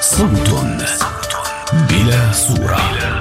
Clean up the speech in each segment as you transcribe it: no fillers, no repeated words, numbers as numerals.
صوت بلا صورة.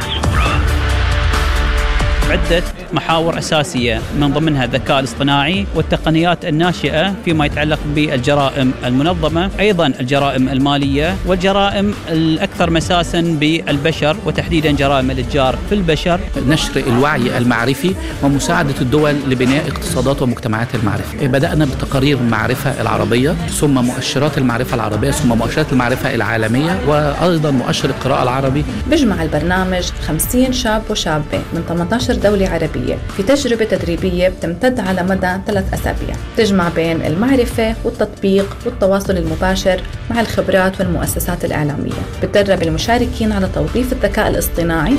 عدة محاور أساسية من ضمنها الذكاء الاصطناعي والتقنيات الناشئة فيما يتعلق بالجرائم المنظمة، أيضا الجرائم المالية والجرائم الأكثر مساسا بالبشر وتحديدا جرائم الإتجار في البشر. نشر الوعي المعرفي ومساعدة الدول لبناء اقتصادات ومجتمعات المعرفة. بدأنا بتقارير المعرفة العربية، ثم مؤشرات المعرفة العربية، ثم مؤشرات المعرفة العالمية، وأيضا مؤشر القراءة العربي. بيجمع البرنامج 50 شاب وشابة من 18 دولة عربية في تجربة تدريبية بتمتد على مدى 3 أسابيع، تجمع بين المعرفة والتطبيق والتواصل المباشر مع الخبرات والمؤسسات الإعلامية. بتدرب المشاركين على توظيف الذكاء الاصطناعي.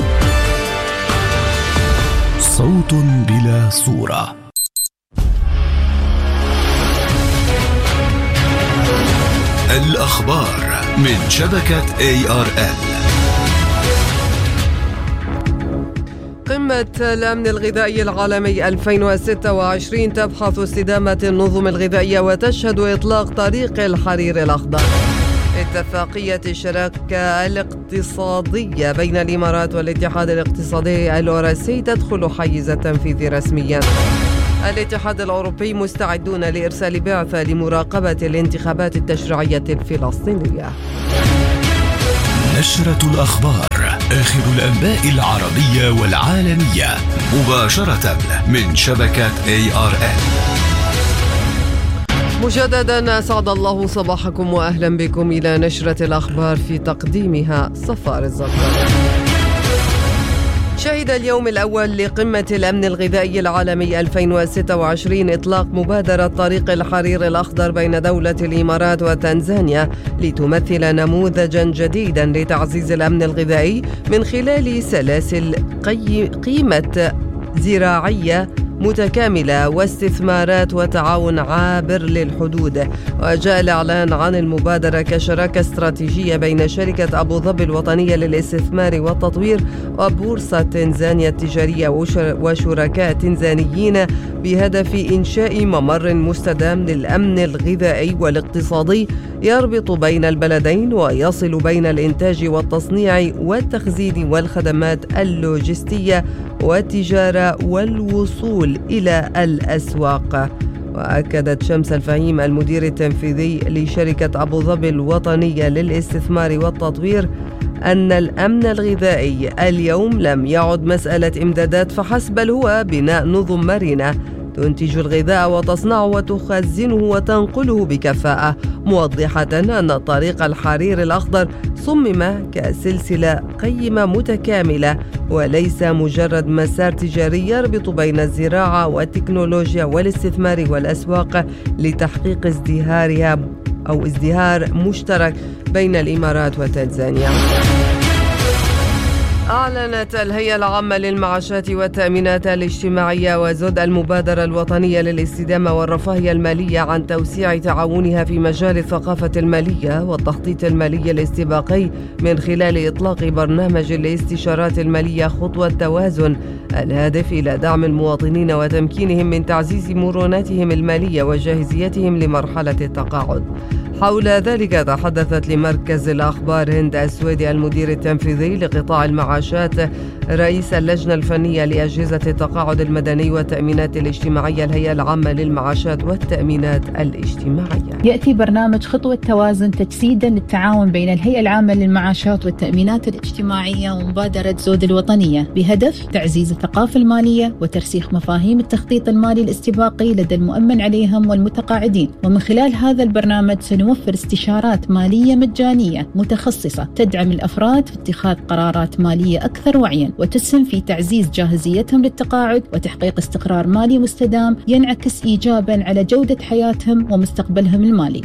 صوت بلا صورة. الأخبار من شبكة ARN. قمة الأمن الغذائي العالمي 2026 تبحث استدامة النظم الغذائية وتشهد إطلاق طريق الحرير الأخضر. اتفاقية الشراكة الاقتصادية بين الإمارات والاتحاد الاقتصادي الأوراسي تدخل حيز التنفيذ رسميا. الاتحاد الأوروبي مستعدون لإرسال بعثة لمراقبة الانتخابات التشريعية الفلسطينية. نشرة الأخبار، آخر الأنباء العربية والعالمية مباشرة من شبكة ARN. مجددا أسعد الله صباحكم وأهلا بكم إلى نشرة الأخبار في تقديمها صفار الزهراء. شهد اليوم الأول لقمة الأمن الغذائي العالمي 2026 إطلاق مبادرة طريق الحرير الأخضر بين دولة الإمارات وتنزانيا لتمثل نموذجا جديدا لتعزيز الأمن الغذائي من خلال سلاسل قيمة زراعية متكاملة واستثمارات وتعاون عابر للحدود. وجاء الإعلان عن المبادرة كشراكة استراتيجية بين شركة أبو ظبي الوطنية للاستثمار والتطوير وبورصة تنزانيا التجارية وشركاء تنزانيين بهدف إنشاء ممر مستدام للأمن الغذائي والاقتصادي يربط بين البلدين ويصل بين الإنتاج والتصنيع والتخزين والخدمات اللوجستية والتجارة والوصول إلى الأسواق. وأكدت شمس الفهيم المدير التنفيذي لشركة أبو ظبي الوطنية للاستثمار والتطوير أن الأمن الغذائي اليوم لم يعد مسألة إمدادات فحسب، بل هو بناء نظم مرنة تنتج الغذاء وتصنعه وتخزنه وتنقله بكفاءة، موضحة أن طريق الحرير الأخضر صمم كسلسلة قيمة متكاملة وليس مجرد مسار تجاري يربط بين الزراعة والتكنولوجيا والاستثمار والأسواق لتحقيق ازدهار مشترك بين الإمارات وتنزانيا. أعلنت الهيئة العامة للمعاشات والتأمينات الاجتماعية وزد المبادرة الوطنية للاستدامة والرفاهية المالية عن توسيع تعاونها في مجال الثقافة المالية والتخطيط المالي الاستباقي من خلال إطلاق برنامج الاستشارات المالية خطوة توازن، الهادف إلى دعم المواطنين وتمكينهم من تعزيز مروناتهم المالية وجاهزيتهم لمرحلة التقاعد. حول ذلك تحدثت لمركز الأخبار هند السويدي المدير التنفيذي لقطاع المعاشات رئيس اللجنة الفنية لأجهزة التقاعد المدني والتأمينات الاجتماعية الهيئة العامة للمعاشات والتأمينات الاجتماعية. يأتي برنامج خطوة توازن تجسيدا للتعاون بين الهيئة العامة للمعاشات والتأمينات الاجتماعية ومبادرة زود الوطنية بهدف تعزيز الثقافة المالية وترسيخ مفاهيم التخطيط المالي الاستباقي لدى المؤمن عليهم والمتقاعدين. ومن خلال هذا البرنامج سنوفر استشارات مالية مجانية متخصصة تدعم الأفراد في اتخاذ قرارات مالية أكثر وعياً وتسهم في تعزيز جاهزيتهم للتقاعد وتحقيق استقرار مالي مستدام ينعكس إيجاباً على جودة حياتهم ومستقبلهم المالي.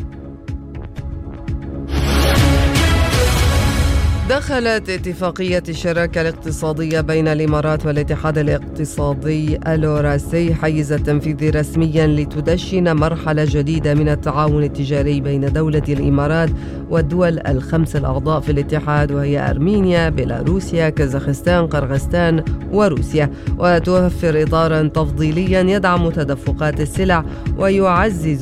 دخلت اتفاقية الشراكة الاقتصادية بين الإمارات والاتحاد الاقتصادي الأوراسي حيز التنفيذ رسميا لتدشن مرحلة جديدة من التعاون التجاري بين دولة الإمارات والدول الخمس الأعضاء في الاتحاد، وهي أرمينيا، بيلاروسيا، كازاخستان، قرغستان وروسيا، وتوفر إطارا تفضيليا يدعم تدفقات السلع ويعزز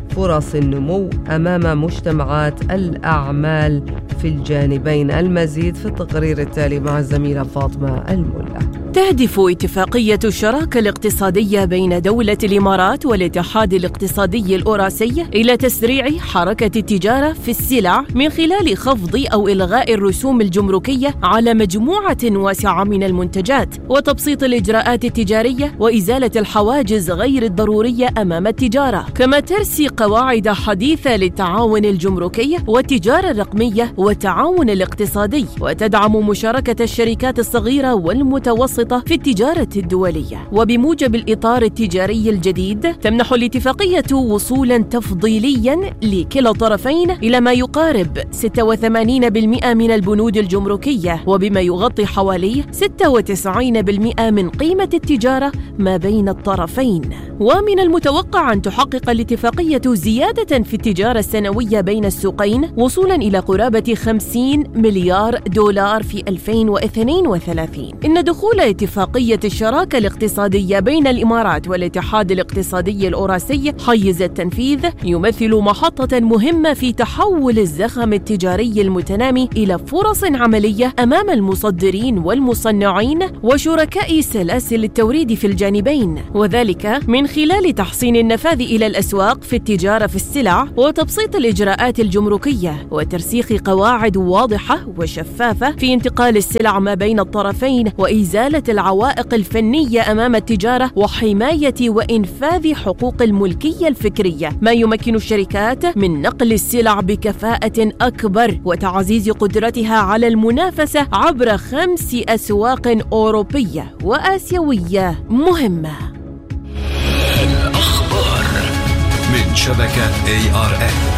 فرص النمو أمام مجتمعات الأعمال في الجانبين. المزيد في التقرير التالي مع الزميلة فاطمة الملا. تهدف اتفاقية الشراكة الاقتصادية بين دولة الإمارات والاتحاد الاقتصادي الأوراسي إلى تسريع حركة التجارة في السلع من خلال خفض أو إلغاء الرسوم الجمركية على مجموعة واسعة من المنتجات، وتبسيط الإجراءات التجارية وإزالة الحواجز غير الضرورية أمام التجارة، كما ترسي قواعد حديثة للتعاون الجمركي والتجارة الرقمية والتعاون الاقتصادي، وتدعم مشاركة الشركات الصغيرة والمتوسطة في التجارة الدولية. وبموجب الإطار التجاري الجديد تمنح الاتفاقية وصولا تفضيليا لكلا الطرفين إلى ما يقارب 86% من البنود الجمركية، وبما يغطي حوالي 96% من قيمة التجارة ما بين الطرفين. ومن المتوقع أن تحقق الاتفاقية زيادة في التجارة السنوية بين السوقين وصولا إلى قرابة 50 مليار دولار في 2032. إن دخول اتفاقية الشراكة الاقتصادية بين الإمارات والاتحاد الاقتصادي الأوراسي حيز التنفيذ يمثل محطة مهمة في تحول الزخم التجاري المتنامي إلى فرص عملية أمام المصدرين والمصنعين وشركاء سلاسل التوريد في الجانبين، وذلك من خلال تحسين النفاذ إلى الأسواق في التجارة في السلع وتبسيط الإجراءات الجمركية وترسيخ قواعد واضحة وشفافة في انتقال السلع ما بين الطرفين وإزالة العوائق الفنية أمام التجارة وحماية وإنفاذ حقوق الملكية الفكرية، ما يمكن الشركات من نقل السلع بكفاءة أكبر وتعزيز قدرتها على المنافسة عبر 5 أسواق أوروبية وآسيوية مهمة. الأخبار من شبكة ARN.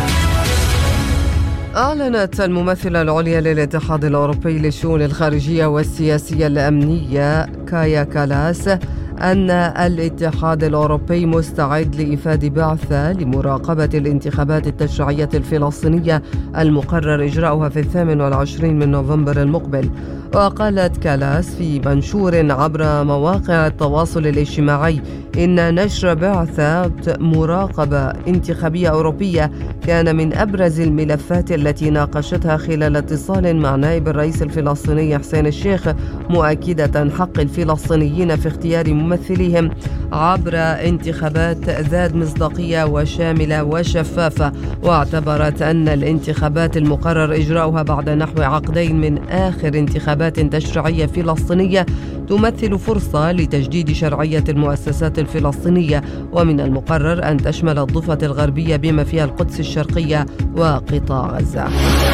أعلنت الممثلة العليا للاتحاد الأوروبي للشؤون الخارجية والسياسية الأمنية كايا كالاس أن الاتحاد الأوروبي مستعد لإيفاد بعثة لمراقبة الانتخابات التشريعية الفلسطينية المقرر إجراؤها في 28 من نوفمبر المقبل. وقالت كالاس في منشور عبر مواقع التواصل الاجتماعي إن نشر بعثة مراقبة انتخابية أوروبية كان من أبرز الملفات التي ناقشتها خلال اتصال مع نائب الرئيس الفلسطيني حسين الشيخ، مؤكدة حق الفلسطينيين في اختيار ممثليهم عبر انتخابات ذات مصداقية وشاملة وشفافة. واعتبرت أن الانتخابات المقرر إجراؤها بعد نحو عقدين من آخر انتخابات تشريعية فلسطينية تمثل فرصة لتجديد شرعية المؤسسات الفلسطينية، ومن المقرر أن تشمل الضفة الغربية بما فيها القدس الشرقية وقطاع غزة.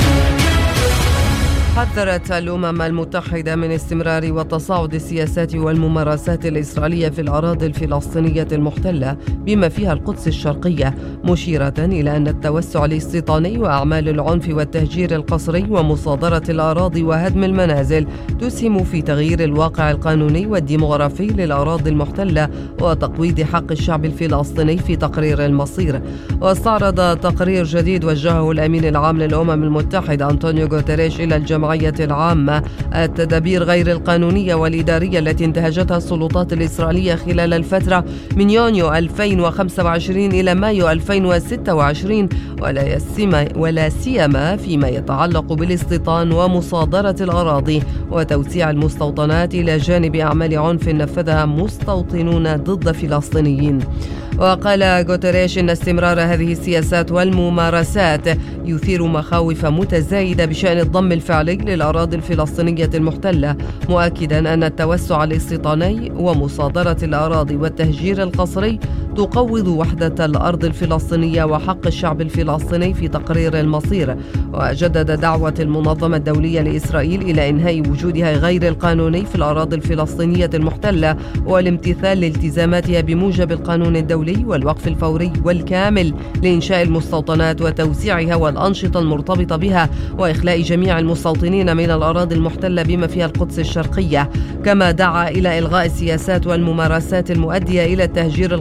حذرت الأمم المتحدة من استمرار وتصاعد السياسات والممارسات الإسرائيلية في الأراضي الفلسطينية المحتلة بما فيها القدس الشرقية، مشيرة إلى أن التوسع الاستيطاني وأعمال العنف والتهجير القسري ومصادرة الأراضي وهدم المنازل تسهم في تغيير الواقع القانوني والديمغرافي للأراضي المحتلة وتقويض حق الشعب الفلسطيني في تقرير المصير. واستعرض تقرير جديد وجهه الأمين العام للأمم المتحدة أنطونيو غوتيريش إلى الجمعية العامة التدابير غير القانونية والإدارية التي انتهجتها السلطات الإسرائيلية خلال الفترة من يونيو 2025 إلى مايو 2026 ولا سيما فيما يتعلق بالاستيطان ومصادرة الأراضي وتوسيع المستوطنات إلى جانب أعمال عنف نفذها مستوطنون ضد فلسطينيين. وقال غوتيريش إن استمرار هذه السياسات والممارسات يثير مخاوف متزايدة بشأن الضم الفعلي للأراضي الفلسطينية المحتلة، مؤكدا أن التوسع الاستيطاني ومصادرة الأراضي والتهجير القسري تقوض وحدة الأرض الفلسطينية وحق الشعب الفلسطيني في تقرير المصير. وجدد دعوة المنظمة الدولية لإسرائيل إلى إنهاء وجودها غير القانوني في الأراضي الفلسطينية المحتلة والامتثال لالتزاماتها بموجب القانون الدولي والوقف الفوري والكامل لإنشاء المستوطنات وتوسيعها والأنشطة المرتبطة بها وإخلاء جميع المستوطنين من الأراضي المحتلة بما فيها القدس الشرقية. كما دعا إلى إلغاء السياسات والممارسات المؤدية إلى التهجير القسري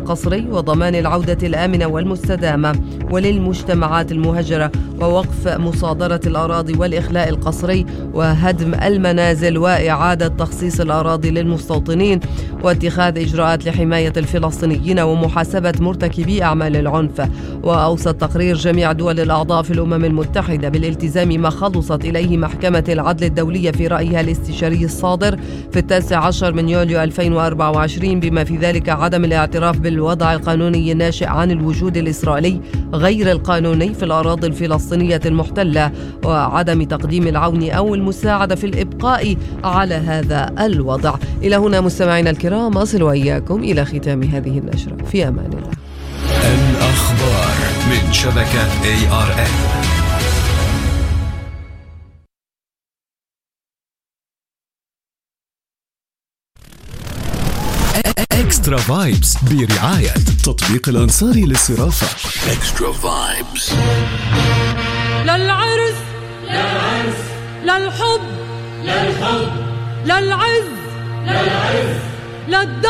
الإصلاحي وضمان العودة الآمنة والمستدامة وللمجتمعات المهجرة، ووقف مصادرة الأراضي والإخلاء القسري وهدم المنازل وإعادة تخصيص الأراضي للمستوطنين، واتخاذ إجراءات لحماية الفلسطينيين ومحاسبة مرتكبي أعمال العنف. وأوصى تقرير جميع دول الأعضاء في الأمم المتحدة بالالتزام ما خلصت إليه محكمة العدل الدولية في رأيها الاستشاري الصادر في 19 من يوليو 2024، بما في ذلك عدم الاعتراف بالوضع القانوني الناشئ عن الوجود الإسرائيلي غير القانوني في الأراضي الفلسطينية المحتلة، وعدم تقديم العون أو المساعدة في الإبقاء على هذا الوضع. إلى هنا مستمعينا الكرام أصل وإياكم إلى ختام هذه النشرة، في أمان الله. الأخبار من شبكة ARN. اكسترا فايبس برعاية تطبيق الأنصاري للصرافة. اكسترا فايبس. للعرس للعرس، للحب للحب، للعز للعز، للدار